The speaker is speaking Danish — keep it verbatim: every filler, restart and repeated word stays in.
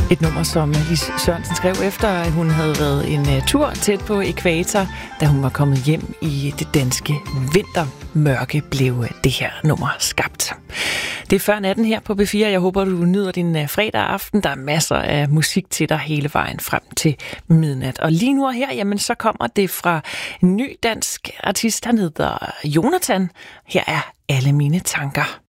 Et nummer, som Lis Sørensen skrev efter, at hun havde været en uh, tur tæt på ækvator, da hun var kommet hjem i det danske vintermørke, blev det her nummer skabt. Det er før natten her på B fire. Jeg håber, du nyder din uh, fredag aften. Der er masser af musik til dig hele vejen frem til midnat. Og lige nu og her, jamen, så kommer det fra en ny dansk artist, han hedder Jonathan. Her er Alle mine tanker.